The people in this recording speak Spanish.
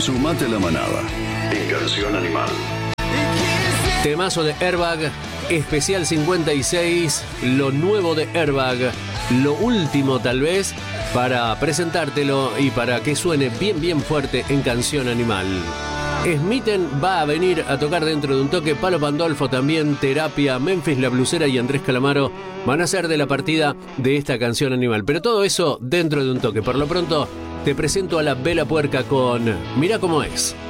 Sumate a la manada en Canción Animal. Temazo de Airbag, especial 56, lo nuevo de Airbag, lo último tal vez, para presentártelo y para que suene bien bien fuerte en Canción Animal. Smitten va a venir a tocar dentro de un toque, Palo Pandolfo también, Terapia, Memphis La Blusera y Andrés Calamaro van a ser de la partida de esta Canción Animal. Pero todo eso dentro de un toque. Por lo pronto te presento a la Vela Puerca con Mirá cómo es.